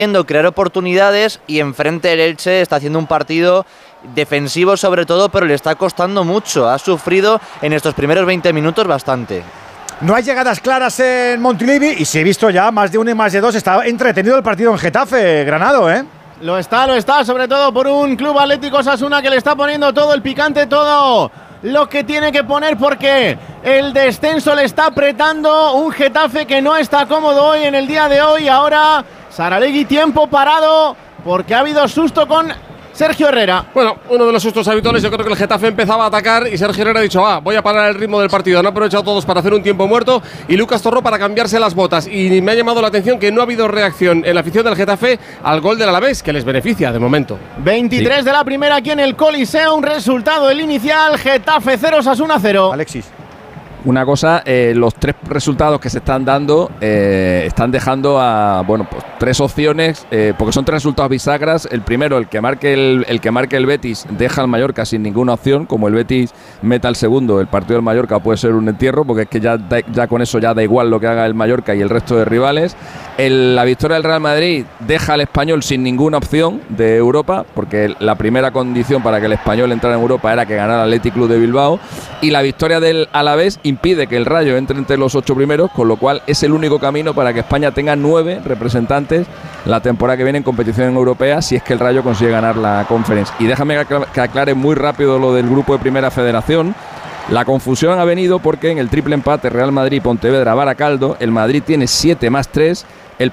crear oportunidades y enfrente el Elche está haciendo un partido defensivo sobre todo, pero le está costando mucho. Ha sufrido en estos primeros 20 minutos bastante. No hay llegadas claras en Montilivi y se ha visto ya más de uno y más de dos. Está entretenido el partido en Getafe, Granado, ¿eh? Lo está, sobre todo por un Club Atlético Osasuna que le está poniendo todo el picante, todo lo que tiene que poner, porque el descenso le está apretando. Un Getafe que no está cómodo hoy en el día de hoy. Ahora Saralegui, tiempo parado porque ha habido susto con Sergio Herrera. Bueno, uno de los sustos habituales. Yo creo que el Getafe empezaba a atacar y Sergio Herrera ha dicho, voy a parar el ritmo del partido. Han aprovechado todos para hacer un tiempo muerto y Lucas Torró para cambiarse las botas. Y me ha llamado la atención que no ha habido reacción en la afición del Getafe al gol del Alavés, que les beneficia de momento. 23 de la primera aquí en el Coliseo. Un resultado, el inicial: Getafe 0, Osasuna 0. Alexis. Una cosa, los tres resultados que se están dando están dejando a, bueno, pues 3 opciones, porque son 3 resultados bisagras. El primero, el que marque el Betis, deja al Mallorca sin ninguna opción. Como el Betis meta el segundo, el partido del Mallorca puede ser un entierro, porque es que ya con eso ya da igual lo que haga el Mallorca y el resto de rivales. La victoria del Real Madrid deja al Español sin ninguna opción de Europa, porque la primera condición para que el Español entrara en Europa era que ganara el Athletic Club de Bilbao, y la victoria del Alavés impide que el Rayo entre los 8 primeros, con lo cual es el único camino para que España tenga 9 representantes la temporada que viene en competición europea, si es que el Rayo consigue ganar la Conference. Y déjame que aclare muy rápido lo del grupo de Primera Federación. La confusión ha venido porque en el triple empate Real Madrid, Pontevedra, Baracaldo, el Madrid tiene 7 más 3,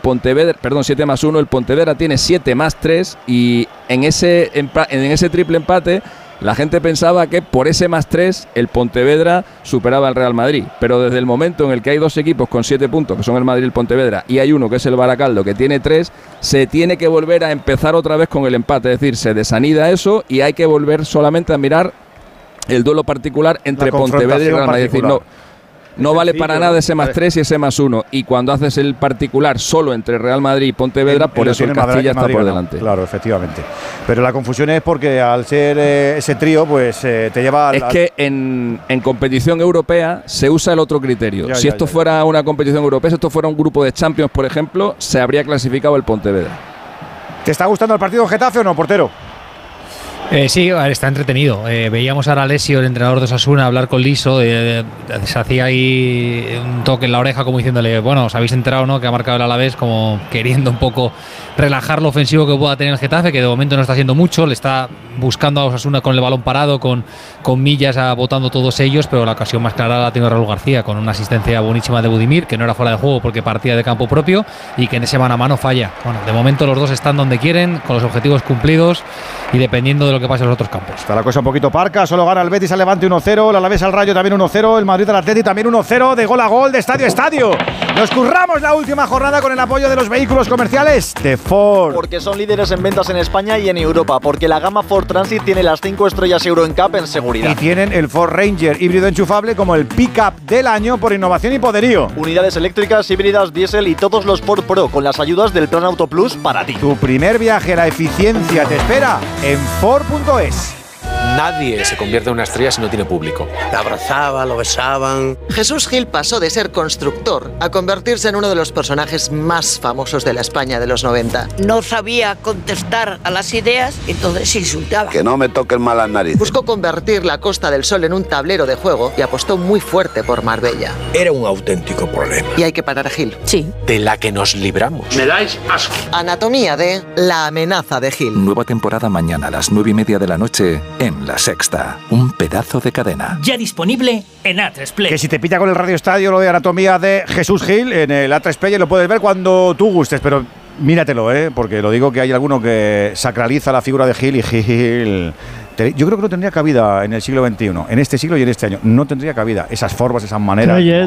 7 más 1, el Pontevedra tiene 7 más 3, y en ese triple empate la gente pensaba que por ese más 3 el Pontevedra superaba al Real Madrid, pero desde el momento en el que hay 2 equipos con 7 puntos, que son el Madrid y el Pontevedra, y hay uno que es el Baracaldo que tiene 3, se tiene que volver a empezar otra vez con el empate, es decir, se desanida eso y hay que volver solamente a mirar el duelo particular entre Pontevedra y Real Madrid. Es decir, no vale para nada ese más 3 y ese más 1. Y cuando haces el particular solo entre Real Madrid y Pontevedra, por eso el Castilla está por delante. Claro, efectivamente. Pero la confusión es porque al ser ese trío, pues te lleva Es que en competición europea se usa el otro criterio. Si esto fuera una competición europea, si esto fuera un grupo de Champions, por ejemplo, se habría clasificado el Pontevedra. ¿Te está gustando el partido Getafe o no, portero? Sí, está entretenido. Veíamos ahora a Alessio, el entrenador de Osasuna, hablar con Liso. Se hacía ahí un toque en la oreja como diciéndole, bueno, os habéis enterado, ¿no?, que ha marcado el Alavés, como queriendo un poco relajar lo ofensivo que pueda tener el Getafe, que de momento no está haciendo mucho. Le está buscando a Osasuna con el balón parado, con Millas botando todos ellos, pero la ocasión más clara la tiene Raúl García, con una asistencia buenísima de Budimir, que no era fuera de juego porque partía de campo propio, y que en ese mano a mano falla. Bueno, de momento los dos están donde quieren, con los objetivos cumplidos y dependiendo de lo que pase en los otros campos. Está la cosa un poquito parca. Solo gana el Betis al Levante 1-0, el Alavés al Rayo también 1-0, el Madrid al Atleti también 1-0, de gol a gol, de estadio a estadio. Nos curramos la última jornada con el apoyo de los vehículos comerciales de Ford. Porque son líderes en ventas en España y en Europa, porque la gama Ford Transit tiene las 5 estrellas Euro NCAP en seguridad. Y tienen el Ford Ranger híbrido enchufable como el pick-up del año por innovación y poderío. Unidades eléctricas, híbridas, diésel y todos los Ford Pro con las ayudas del Plan Auto Plus para ti. Tu primer viaje a la eficiencia te espera en Ford.es. Nadie se convierte en una estrella si no tiene público. Lo abrazaban, lo besaban. Jesús Gil pasó de ser constructor a convertirse en uno de los personajes más famosos de la España de los 90. No sabía contestar a las ideas, entonces insultaba. Que no me toquen mal las narices. Buscó convertir la Costa del Sol en un tablero de juego y apostó muy fuerte por Marbella. Era un auténtico problema. Y hay que parar a Gil. Sí. De la que nos libramos. Me dais asco. Anatomía de La amenaza de Gil. Nueva temporada mañana a las 9:30 de la noche en La Sexta. Un pedazo de cadena. Ya disponible en A3 Play. Que si te pilla con el Radio Estadio lo de Anatomía de Jesús Gil en el A3 Play, lo puedes ver cuando tú gustes, pero míratelo, porque lo digo que hay alguno que sacraliza la figura de Gil y Gil... Yo creo que no tendría cabida en el siglo XXI, en este siglo y en este año. No tendría cabida esas formas, esas maneras. Calla,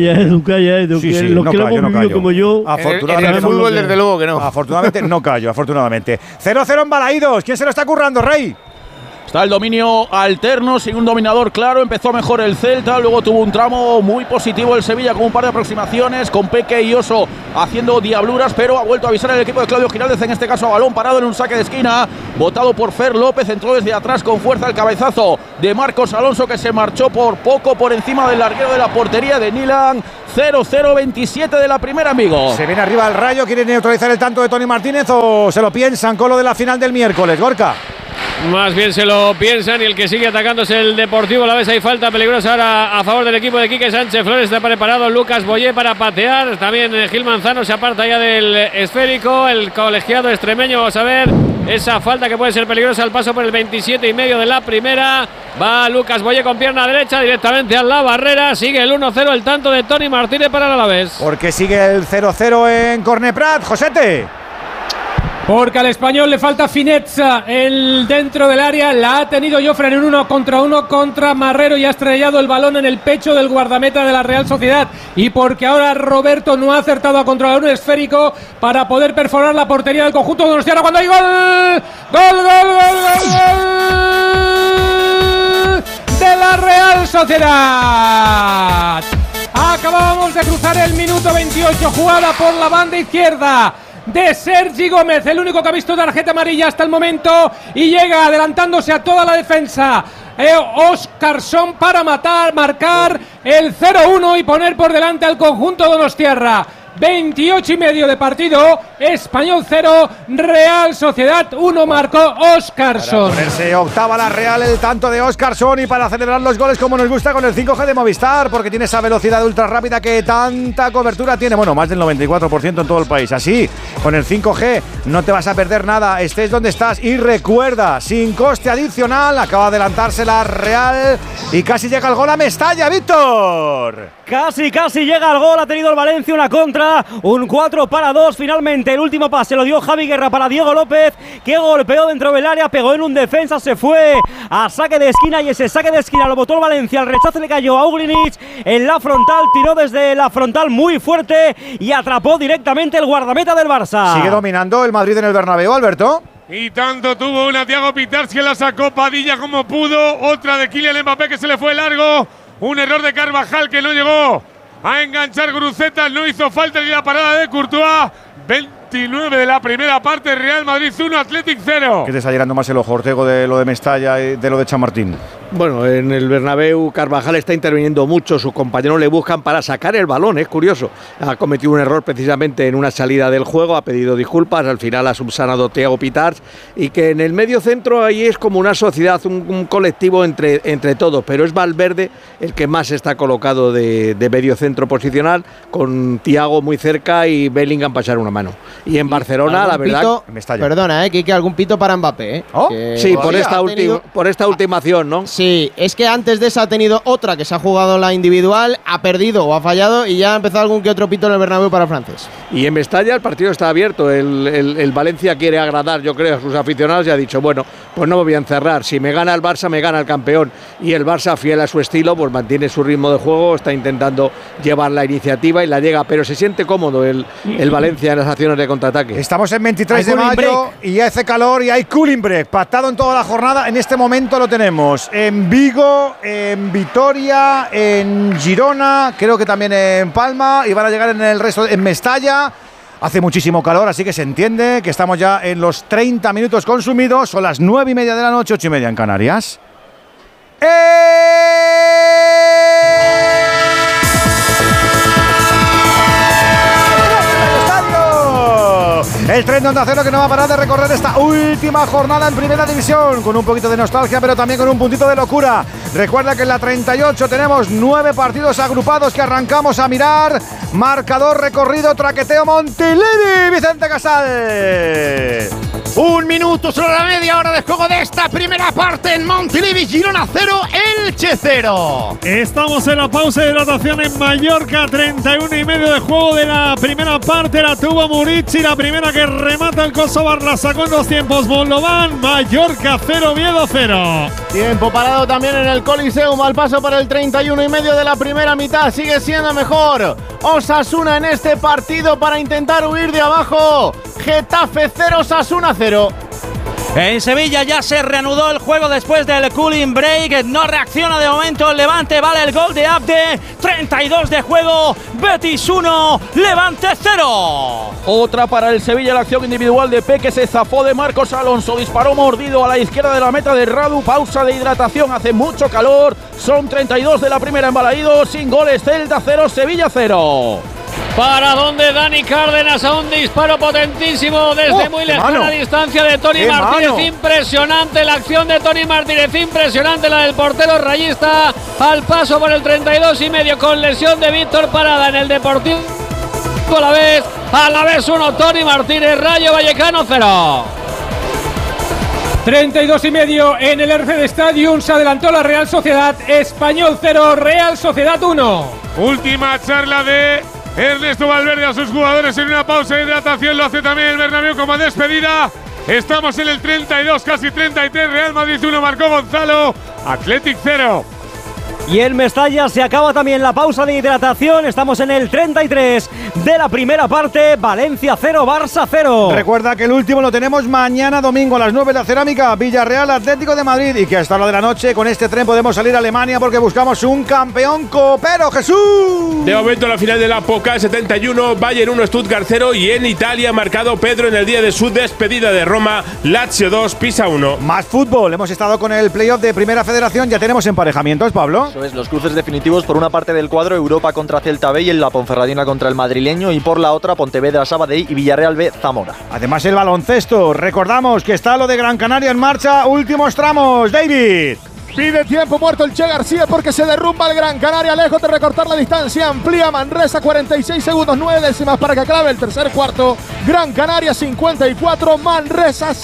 Edu. Sí, los no que callo, lo hemos vivido como yo. En el fútbol, desde luego que no. Afortunadamente no callo, afortunadamente. 0-0 en Balaídos. ¿Quién se lo está currando, Rey? Está el dominio alterno, sin un dominador claro. Empezó mejor el Celta, luego tuvo un tramo muy positivo el Sevilla con un par de aproximaciones, con Peque y Oso haciendo diabluras, pero ha vuelto a avisar el equipo de Claudio Giraldez, en este caso a balón parado en un saque de esquina, botado por Fer López, entró desde atrás con fuerza el cabezazo de Marcos Alonso, que se marchó por poco por encima del larguero de la portería de Nilan. 0-0-27 de la primera, amigo. Se viene arriba el Rayo, ¿quiere neutralizar el tanto de Tony Martínez o se lo piensan con lo de la final del miércoles, Gorka? Más bien se lo piensan y el que sigue atacando es el Deportivo Alavés. Hay falta peligrosa ahora a favor del equipo de Quique Sánchez Flores. Está preparado Lucas Boyé para patear. También Gil Manzano se aparta ya del esférico. El colegiado extremeño, vamos a ver esa falta que puede ser peligrosa al paso por el 27,5 de la primera. Va Lucas Boyé con pierna derecha directamente a la barrera. Sigue el 1-0, el tanto de Tony Martínez para el Alavés. Porque sigue el 0-0 en Corneprat, Josete. Porque al Español le falta finezza dentro del área. La ha tenido Jofre en un 1 contra Marrero y ha estrellado el balón en el pecho del guardameta de la Real Sociedad. Y porque ahora Roberto no ha acertado a controlar un esférico para poder perforar la portería del conjunto de Donostiarra cuando hay gol. ¡Gol de la Real Sociedad! Acabamos de cruzar el minuto 28, jugada por la banda izquierda de Sergi Gómez, el único que ha visto tarjeta amarilla hasta el momento, y llega adelantándose a toda la defensa Óscarson para marcar el 0-1 y poner por delante al conjunto donostiarra. 28,5 de partido, Español 0, Real Sociedad 1, marcó Óscarson. Para ponerse octava la Real, el tanto de Óscarson, y para celebrar los goles como nos gusta con el 5G de Movistar, porque tiene esa velocidad ultra rápida que tanta cobertura tiene, bueno, más del 94% en todo el país. Así, con el 5G no te vas a perder nada, estés donde estás. Y recuerda, sin coste adicional, acaba de adelantarse la Real y casi llega el gol a Mestalla, Víctor. Casi llega el gol, ha tenido el Valencia una contra, un 4-2, finalmente el último pase lo dio Javi Guerra para Diego López, que golpeó dentro del área, pegó en un defensa, se fue a saque de esquina y ese saque de esquina lo botó el Valencia, el rechazo le cayó a Uglinic en la frontal, tiró desde la frontal muy fuerte y atrapó directamente el guardameta del Barça. Sigue dominando el Madrid en el Bernabéu, Alberto. Y tanto tuvo una Thiago Pitars que la sacó Padilla como pudo, otra de Kylian Mbappé que se le fue largo. Un error de Carvajal que no llegó a enganchar Gruceta, no hizo falta ni la parada de Courtois. 29 de la primera parte, Real Madrid 1, Athletic 0. ¿Qué te está llegando más el ojo, Ortego, de lo de Mestalla y de lo de Chamartín? Bueno, en el Bernabéu Carvajal está interviniendo mucho, sus compañeros le buscan para sacar el balón, es curioso. Ha cometido un error precisamente en una salida del juego, ha pedido disculpas, al final ha subsanado Thiago Pitars, y que en el medio centro ahí es como una sociedad, un colectivo entre todos, pero es Valverde el que más está colocado de medio centro posicional, con Thiago muy cerca y Bellingham para echar una mano. Y en Barcelona, la verdad… Perdona, Kike, algún pito para Mbappé, ¿Oh? Sí, por esta última acción, ¿no? Sí, es que antes de esa ha tenido otra que se ha jugado la individual, ha perdido o ha fallado y ya ha empezado algún que otro pito en el Bernabéu para francés. Y en Mestalla el partido está abierto, el Valencia quiere agradar, yo creo, a sus aficionados y ha dicho, bueno, pues no me voy a encerrar, si me gana el Barça, me gana el campeón. Y el Barça, fiel a su estilo, pues mantiene su ritmo de juego, está intentando llevar la iniciativa y la llega, pero se siente cómodo el Valencia en las acciones de contraataque. Estamos en 23 de mayo y hace calor y hay cooling break, pactado en toda la jornada, en este momento lo tenemos en Vigo, en Vitoria, en Girona, creo que también en Palma, y van a llegar en el resto, en Mestalla. Hace muchísimo calor, así que se entiende que estamos ya en los 30 minutos consumidos, son las 9:30 de la noche, 8:30 en Canarias. El tren de Onda Cero que no va a parar de recorrer esta última jornada en Primera División, con un poquito de nostalgia, pero también con un puntito de locura. Recuerda que en la 38 tenemos 9 partidos agrupados que arrancamos a mirar. Marcador, recorrido, traqueteo, Montilivi, Vicente Casal. 1 minuto sobre la media hora de juego de esta primera parte en Montilivi, Girona 0, Elche 0. Estamos en la pausa de hidratación en Mallorca, 31,5 de juego de la primera parte, la tuvo Murici, la primera que remata el Kosovar, la sacó en 2 tiempos Moldovan, Mallorca 0, Oviedo 0. Tiempo parado también en el Coliseum, al paso por el 31,5 de la primera mitad, sigue siendo mejor Osasuna en este partido para intentar huir de abajo. Getafe 0, Osasuna 0. En Sevilla ya se reanudó el juego después del cooling break. No reacciona de momento el Levante. Vale el gol de Abde. 32 de juego. Betis 1, Levante 0. Otra para el Sevilla, la acción individual de Peque se zafó de Marcos Alonso. Disparó mordido a la izquierda de la meta de Radu. Pausa de hidratación. Hace mucho calor. Son 32 de la primera en Balaídos. Sin goles. Celta 0, Sevilla 0. ¿Para dónde Dani Cárdenas? A un disparo potentísimo desde muy lejana distancia de Toni Martínez. Impresionante la acción de Toni Martínez, impresionante la del portero rayista al paso por el 32,5 con lesión de Víctor Parada en el Deportivo a la vez 1, Toni Martínez, Rayo Vallecano 0. 32,5 en el Mercedes Stadium. Se adelantó la Real Sociedad. Español 0, Real Sociedad 1. Última charla de Ernesto Valverde a sus jugadores en una pausa de hidratación. Lo hace también el Bernabéu como despedida. Estamos en el 32, casi 33. Real Madrid 1, marcó Gonzalo. Athletic 0. Y en Mestalla se acaba también la pausa de hidratación. Estamos en el 33 de la primera parte. Valencia 0, Barça 0. Recuerda que el último lo tenemos mañana domingo a las 9 de la Cerámica, Villarreal Atlético de Madrid. Y que hasta la de la noche con este tren podemos salir a Alemania porque buscamos un campeón copero. ¡Jesús! De momento la final de la Pokal 71, Bayern 1, Stuttgart 0. Y en Italia marcado Pedro en el día de su despedida de Roma, Lazio 2, Pisa 1. Más fútbol. Hemos estado con el playoff de Primera Federación. Ya tenemos emparejamientos, Pablo. Eso es, los cruces definitivos por una parte del cuadro, Europa contra Celta B y el La Ponferradina contra el madrileño, y por la otra Pontevedra Sabadell y Villarreal B Zamora. Además el baloncesto, recordamos que está lo de Gran Canaria en marcha, últimos tramos, David. Pide tiempo muerto el Che García porque se derrumba el Gran Canaria, lejos de recortar la distancia, amplía Manresa 46 segundos, 9 décimas para que acabe el tercer cuarto. Gran Canaria 54, Manresa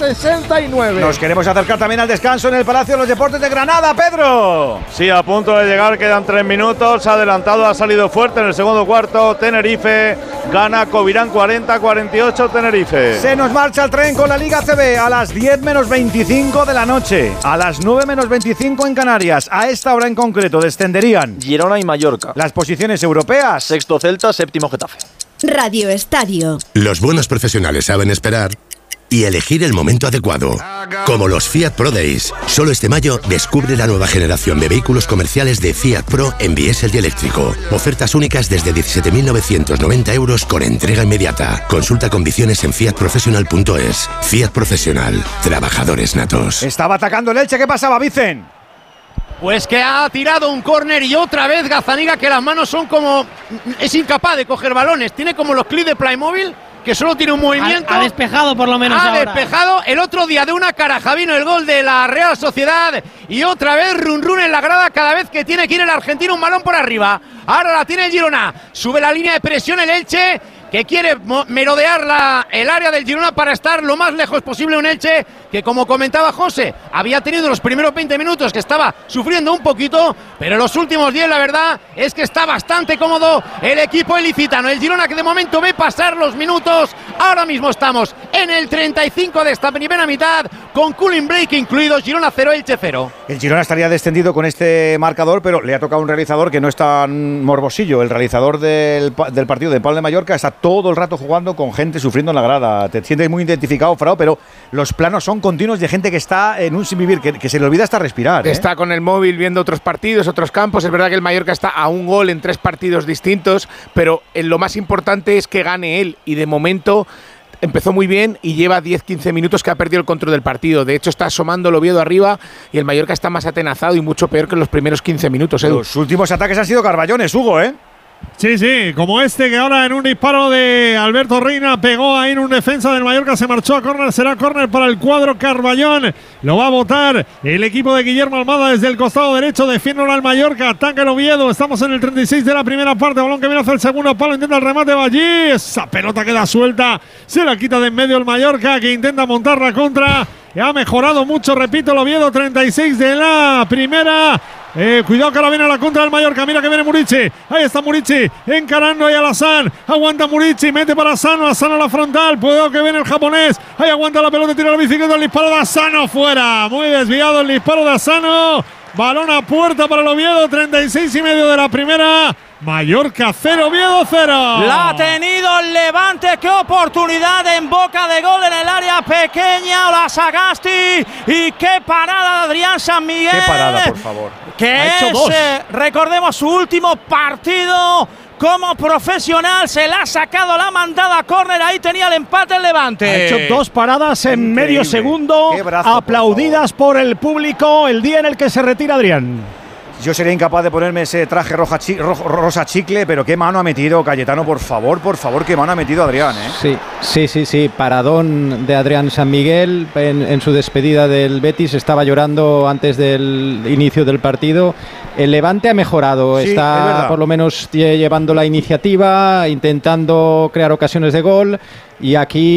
69. Nos queremos acercar también al descanso en el Palacio de los Deportes de Granada, Pedro. Sí, a punto de llegar, quedan 3 minutos, ha adelantado, ha salido fuerte en el segundo cuarto, Tenerife gana Covirán 40-48 Tenerife. Se nos marcha el tren con la Liga CB a las 10 menos 25 de la noche, a las 9 menos 25 en Canarias. A esta hora en concreto descenderían Girona y Mallorca. Las posiciones europeas: sexto Celta, séptimo Getafe. Radio Estadio. Los buenos profesionales saben esperar y elegir el momento adecuado. Como los Fiat Pro Days. Solo este mayo descubre la nueva generación de vehículos comerciales de Fiat Pro en diésel y eléctrico. Ofertas únicas desde 17.990 euros con entrega inmediata. Consulta condiciones en fiatprofessional.es. Fiat Profesional. Trabajadores natos. Estaba atacando el Elche. ¿Qué pasaba, Vicen? Pues que ha tirado un córner y otra vez Gazzaniga, que las manos son como... es incapaz de coger balones. Tiene como los clips de Playmobil, que solo tiene un movimiento. Ha despejado por lo menos Ha ahora. despejado. El otro día de una caraja vino el gol de la Real Sociedad. Y otra vez run run en la grada cada vez que tiene que ir el argentino un balón por arriba. Ahora la tiene el Girona. Sube la línea de presión el Elche, que quiere merodear el área del Girona para estar lo más lejos posible. Un Elche que, como comentaba José, había tenido los primeros 20 minutos que estaba sufriendo un poquito, pero los últimos 10 la verdad es que está bastante cómodo el equipo ilicitano. El Girona, que de momento ve pasar los minutos. Ahora mismo estamos en el 35 de esta primera mitad, con cooling break incluido. Girona 0, Elche 0. El Girona estaría descendido con este marcador, pero le ha tocado un realizador que no es tan morbosillo. El realizador del partido de Palma de Mallorca está todo el rato jugando con gente sufriendo en la grada. Te sientes muy identificado, Frao, pero los planos son continuos de gente que está en un sinvivir, que se le olvida hasta respirar. Está con el móvil viendo otros partidos, otros campos. Es verdad que el Mallorca está a un gol en 3 partidos distintos, pero lo más importante es que gane él, y de momento empezó muy bien y lleva 10-15 minutos que ha perdido el control del partido. De hecho, está asomando el Oviedo arriba y el Mallorca está más atenazado y mucho peor que en los primeros 15 minutos. Los últimos ataques han sido Carballones, Hugo, ¿eh? Sí, sí, como este que ahora en un disparo de Alberto Reina pegó ahí en un defensa del Mallorca, se marchó a córner, será córner para el cuadro Carballón, lo va a botar el equipo de Guillermo Almada desde el costado derecho, defiende al Mallorca, ataca el Oviedo, estamos en el 36 de la primera parte, balón que viene hacia el segundo palo, intenta el remate Ballí, esa pelota queda suelta, se la quita de en medio el Mallorca, que intenta montar la contra, ha mejorado mucho, repito, el Oviedo, 36 de la primera. Cuidado que ahora viene a la contra del Mallorca. Mira que viene Murici. Ahí está Murici encarando ahí a Lazán. Aguanta Murici, mete para Asano. Asano a la frontal. Cuidado que viene el japonés. Ahí aguanta la pelota, tira la bicicleta. El disparo de Asano fuera. Muy desviado el disparo de Asano. Balón a puerta para el Oviedo. 36,5 de la primera. Mallorca 0, Oviedo 0. La ha tenido el Levante. Qué oportunidad en boca de gol en el área la pequeña, la Sagasti. Y qué parada de Adrián San Miguel. Qué parada, por favor. Que recordemos, su último partido como profesional. Se la ha sacado, la ha mandado a córner. Ahí tenía el empate el Levante. Ha hecho 2 paradas en medio segundo, aplaudidas por el público el día en el que se retira Adrián. Yo sería incapaz de ponerme ese traje rosa chicle, pero qué mano ha metido Cayetano, por favor, qué mano ha metido Adrián, ¿eh? Sí, paradón de Adrián San Miguel en su despedida del Betis, estaba llorando antes del inicio del partido. El Levante ha mejorado, está por lo menos llevando la iniciativa, intentando crear ocasiones de gol, y aquí